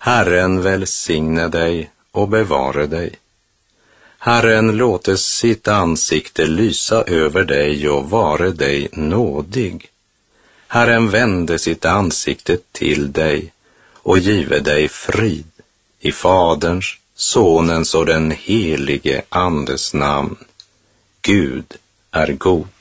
Herren välsigne dig och bevare dig. Herren låter sitt ansikte lysa över dig och vare dig nådig. Herren vände sitt ansikte till dig och give dig frid i Faderns, Sonens och den helige Andes namn. Gud är god.